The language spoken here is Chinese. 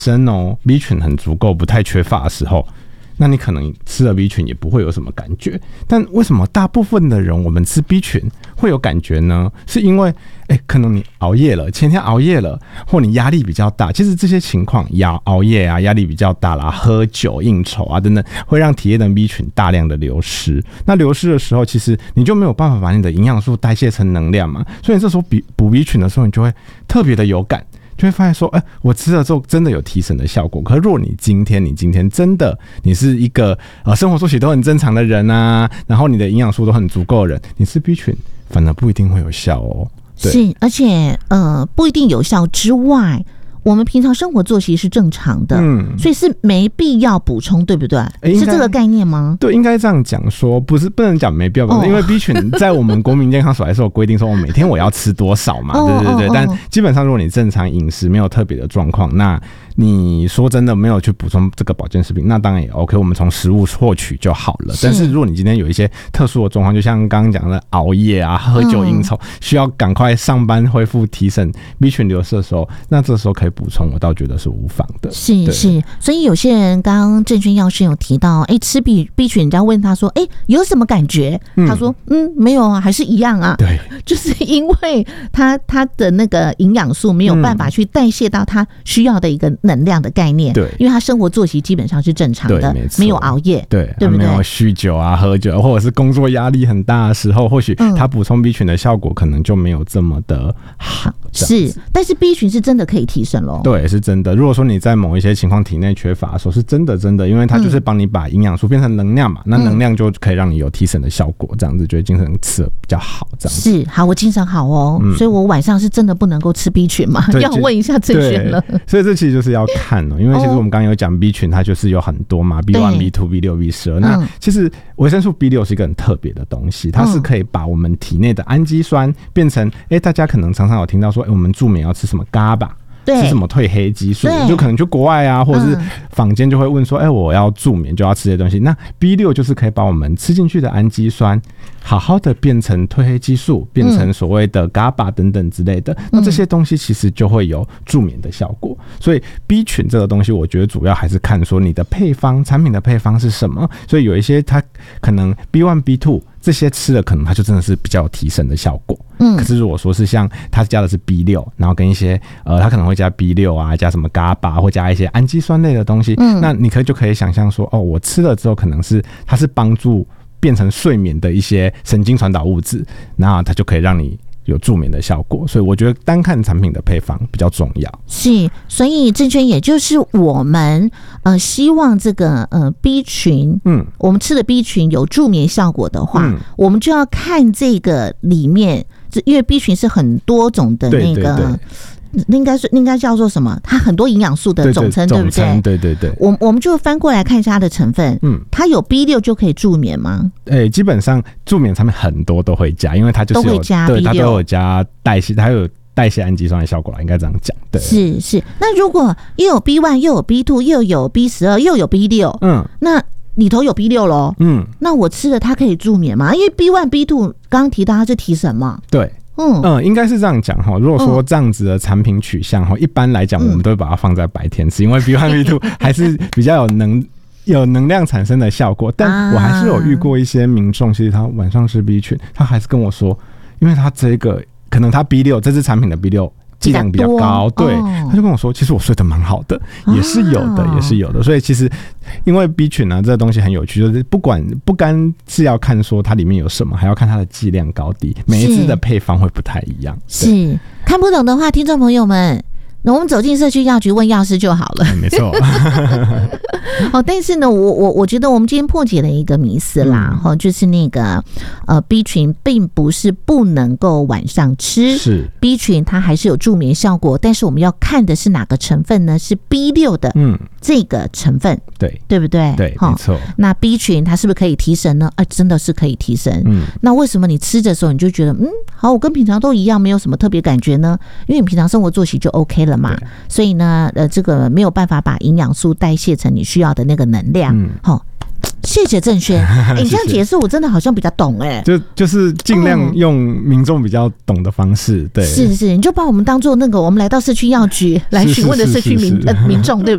身B 群很足够不太缺乏的时候，那你可能吃了 B 群也不会有什么感觉。但为什么大部分的人我们吃 B 群会有感觉呢？是因为可能你熬夜了，前天熬夜了，或你压力比较大。其实这些情况，熬夜啊，压力比较大啦，喝酒、应酬啊等等，会让体内的 B 群大量的流失。那流失的时候，其实你就没有办法把你的营养素代谢成能量嘛。所以这时候补 B 群的时候，你就会特别的有感。就会发现说，我吃了之后真的有提神的效果。可是如果你今天真的你是一个生活作息都很正常的人啊，然后你的营养素都很足够的人，你吃 B 群反而不一定会有效哦。 是，而且不一定有效之外，我们平常生活作息是正常的，所以是没必要补充，对不对？是这个概念吗？ 对，应该这样讲说，不能讲没必要补充，因为 B 群在我们国民健康署还是有规定说，我每天我要吃多少嘛，对。但基本上如果你正常饮食没有特别的状况，那你说真的没有去补充这个保健食品，那当然也 OK， 我们从食物获取就好了。但是如果你今天有一些特殊的状况，就像刚刚讲的熬夜啊、喝酒应酬，需要赶快上班恢复提神 B 群流失的时候，那这时候可以补充，我倒觉得是无妨的。 是，所以有些人刚刚郑轩药师有提到，吃 B 群，人家问他说，有什么感觉？他说，没有啊，还是一样啊。对，就是因为他的那个营养素没有办法去代谢到他需要的一个能量的概念。对，因为他生活作息基本上是正常的，没有熬夜，对不对？ 没有酗酒啊、喝酒，或者是工作压力很大的时候，或许他补充 B 群的效果可能就没有这么的好。 是，但是 B 群是真的可以提升咯。 对，是真的。如果说你在某一些情况体内缺乏的时候，是真的，因为它就是帮你把营养素变成能量嘛，那能量就可以让你有提神的效果，这样子觉得精神吃得比较好，这样子。 是，好，我精神好哦，所以我晚上是真的不能够吃 B 群嘛？要问一下郑轩了。 所以这其实就是要看因为其实我们刚刚有讲 B 群，它就是有很多嘛 ，B1、B2、B6、B12。那其实维生素 B6是一个很特别的东西，它是可以把我们体内的氨基酸变成，大家可能常常有听到说，我们助眠要吃什么 GABA。吃什么褪黑激素，就可能去国外啊，或者是坊间就会问说，我要助眠就要吃这些东西。那 B6就是可以把我们吃进去的氨基酸好好的变成褪黑激素，变成所谓的 GABA 等等之类的。那这些东西其实就会有助眠的效果。所以 B 群这个东西，我觉得主要还是看说你的配方，产品的配方是什么。所以有一些它可能 B1、B2。这些吃了可能它就真的是比较有提神的效果，可是如果说是像它加的是 B6， 然后跟一些它可能会加 B6 啊，加什么 GABA 或加一些氨基酸类的东西，那你就可以想象说，我吃了之后可能是它是帮助变成睡眠的一些神经传导物质，那它就可以让你有助眠的效果。所以我觉得单看产品的配方比较重要。 是，所以郑轩也就是我们希望这个B 群，我们吃的 B 群有助眠效果的话，我们就要看这个里面，因为 B 群是很多种的那个。应该叫做什么？它很多营养素的总称，对不对？对。我们就翻过来看一下它的成分。它有 B6 就可以助眠吗？ 基本上助眠产品很多都会加，因为它就是都会加 B6， 它都有加代谢，它有代谢氨基酸的效果啦，应该这样讲。对， 是。那如果又有 B1 又有 B2 又有 B12 又有 B6，那里头有 B6 咯，那我吃了它可以助眠吗？因为 B1、B2 刚刚提到它是提神嘛， 对。应该是这样讲哈。如果说这样子的产品取向一般来讲我们都会把它放在白天吃，因为 B1、B2 还是比较有能量产生的效果。但我还是有遇过一些民众，其实他晚上吃 B 群，他还是跟我说，因为他这个可能他 B6 这支产品的 B6剂量比较高，对，他就跟我说，其实我睡得蛮好的，也是有的。所以其实因为 B 群啊，这个东西很有趣，就是不干是要看说它里面有什么，还要看它的剂量高低，每一支的配方会不太一样。 是，看不懂的话，听众朋友们，那我们走进社区药局问药师就好了。 没错。 但是呢，我觉得我们今天破解了一个迷思啦，就是那个B 群并不是不能够晚上吃，是 B 群它还是有助眠效果，但是我们要看的是哪个成分呢？是 B6 的这个成分，对不对？ 对，没错。 那 B 群它是不是可以提神呢？真的是可以提神。那为什么你吃的时候你就觉得好，我跟平常都一样，没有什么特别感觉呢？因为你平常生活作息就 OK 了嘛，所以呢，这个没有办法把营养素代谢成你需要的那个能量。 谢谢郑轩，你这样解释我真的好像比较懂就是尽量用民众比较懂的方式，对， 是，你就把我们当做那个我们来到社区药局来询问的社区民众，对不对？